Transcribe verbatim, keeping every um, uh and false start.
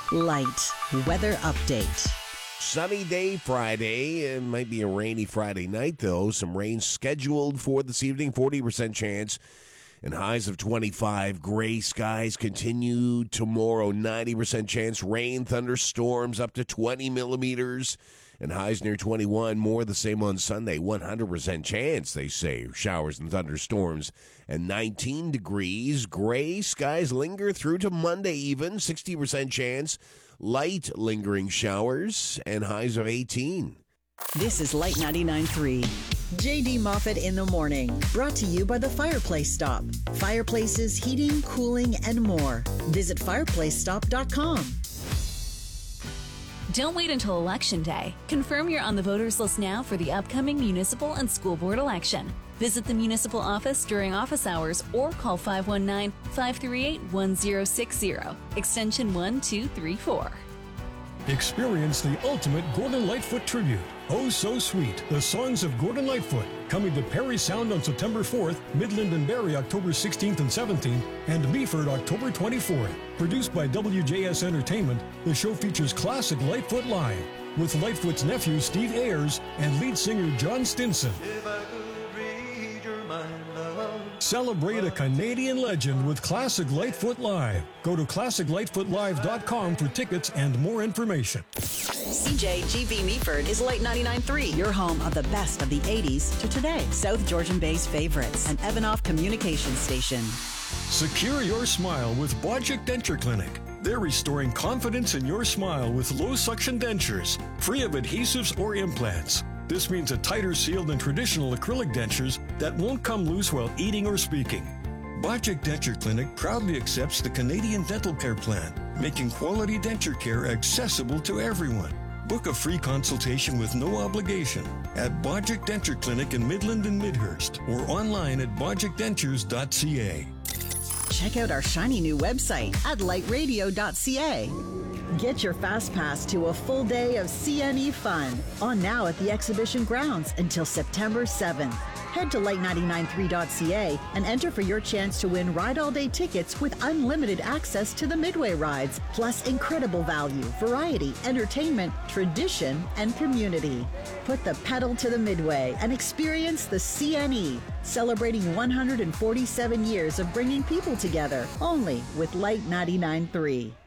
Light weather update. Sunny day Friday. It might be a rainy Friday night, though. Some rain scheduled for this evening, forty percent chance, and highs of twenty-five. Gray skies continue tomorrow, ninety percent chance. Rain, thunderstorms up to twenty millimeters, and highs near twenty-one. More the same on Sunday, one hundred percent chance, they say. Showers and thunderstorms, and nineteen degrees. Gray skies linger through to Monday even, sixty percent chance. Light lingering showers and highs of eighteen. This is Light ninety-nine point three. J D Moffat in the morning. Brought to you by the Fireplace Stop. Fireplaces, heating, cooling, and more. Visit fireplace stop dot com. Don't wait until Election Day. Confirm you're on the voters list now for the upcoming municipal and school board election. Visit the municipal office during office hours or call five one nine, five three eight, one zero six zero, extension one two three four. Experience the ultimate Gordon Lightfoot tribute. Oh So Sweet, the songs of Gordon Lightfoot, coming to Parry Sound on September fourth, Midland and Barrie October sixteenth and seventeenth, and Meaford October twenty-fourth. Produced by W J S Entertainment, the show features classic Lightfoot live, with Lightfoot's nephew Steve Ayers and lead singer John Stinson. Celebrate a Canadian legend with Classic Lightfoot Live. Go to classic lightfoot live dot com for tickets and more information. C J G V Meaford is Light ninety-nine point three, your home of the best of the eighties to today. South Georgian Bay's favorites, an Evanoff communications station. Secure your smile with Bodgick Denture Clinic. They're restoring confidence in your smile with low-suction dentures, free of adhesives or implants. This means a tighter seal than traditional acrylic dentures that won't come loose while eating or speaking. Bodgick Denture Clinic proudly accepts the Canadian Dental Care Plan, making quality denture care accessible to everyone. Book a free consultation with no obligation at Bodgick Denture Clinic in Midland and Midhurst or online at bodgick dentures dot c a. Check out our shiny new website at light radio dot c a. Get your fast pass to a full day of C N E fun, on now at the exhibition grounds until September seventh. Head to light ninety-nine point three dot c a and enter for your chance to win Ride All Day tickets with unlimited access to the Midway rides, plus incredible value, variety, entertainment, tradition, and community. Put the pedal to the Midway and experience the C N E, celebrating one hundred forty-seven years of bringing people together, only with Light ninety-nine point three.